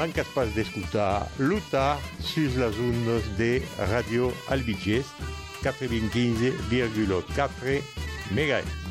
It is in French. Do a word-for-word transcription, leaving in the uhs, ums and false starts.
mancas pas d'escutar Luta sus las ondas de Radio Albigés quatre-vingt-quinze virgule quatre megahertz.